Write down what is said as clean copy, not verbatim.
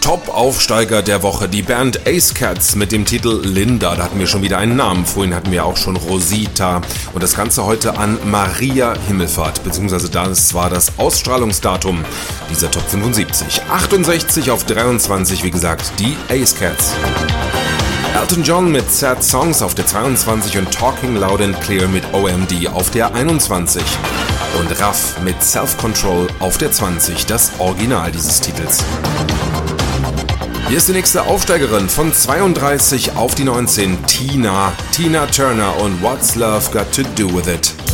Top-Aufsteiger der Woche, die Band Ace Cats mit dem Titel Linda. Da hatten wir schon wieder einen Namen. Vorhin hatten wir auch schon Rosita. Und das Ganze heute an Maria Himmelfahrt, beziehungsweise das war das Ausstrahlungsdatum dieser Top 75. 68 auf 23, wie gesagt, die Ace Cats. Elton John mit Sad Songs auf der 22 und Talking Loud and Clear mit OMD auf der 21. Und Raff mit Self-Control auf der 20, das Original dieses Titels. Hier ist die nächste Aufsteigerin von 32 auf die 19, Tina Turner und What's Love Got to Do With It.